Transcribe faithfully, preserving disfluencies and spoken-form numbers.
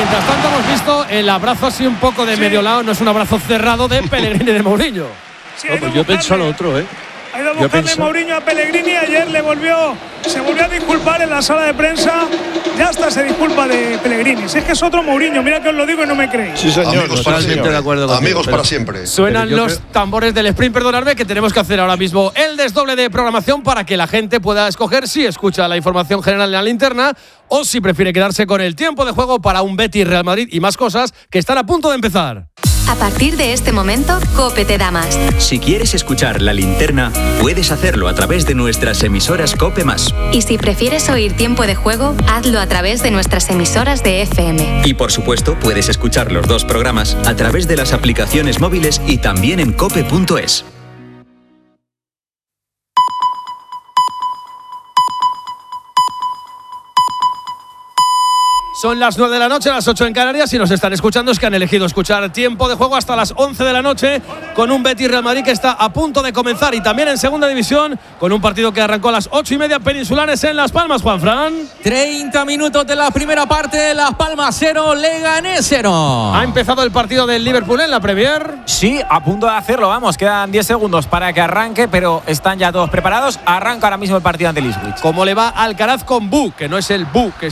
mientras tanto hemos visto el abrazo así un poco de sí. medio lado, no es un abrazo cerrado de Pellegrini y de Mourinho. Sí, no, pues yo pienso lo otro, ¿eh? Ha ido a buscarle Mourinho a Pellegrini. Ayer le volvió, se volvió a disculpar en la sala de prensa. Ya hasta se disculpa de Pellegrini. Si es que es otro Mourinho, mira que os lo digo y no me creéis. Sí, señor. Amigos para siempre. De acuerdo contigo, Amigos pero, para siempre. Suenan los creo... tambores del sprint, perdonadme, que tenemos que hacer ahora mismo el desdoble de programación para que la gente pueda escoger si escucha la información general en la linterna o si prefiere quedarse con el tiempo de juego para un Betis Real Madrid y más cosas que están a punto de empezar. A partir de este momento, COPE te da más. Si quieres escuchar la linterna, puedes hacerlo a través de nuestras emisoras COPE más. Y si prefieres oír tiempo de juego, hazlo a través de nuestras emisoras de F M. Y por supuesto, puedes escuchar los dos programas a través de las aplicaciones móviles y también en cope punto es. Son las nueve de la noche, las ocho en Canarias. Si nos están escuchando es que han elegido escuchar tiempo de juego hasta las once de la noche con un Betis Real Madrid que está a punto de comenzar y también en segunda división con un partido que arrancó a las ocho y media peninsulares en Las Palmas, Juanfran. treinta minutos de la primera parte, Las Palmas cero, Leganés cero. Ha empezado el partido del Liverpool en la Premier. Sí, a punto de hacerlo, vamos, quedan diez segundos para que arranque, pero están ya todos preparados. Arranca ahora mismo el partido ante el Ipswich. ¿Cómo le va Alcaraz con Bu? Que no es el Bu, que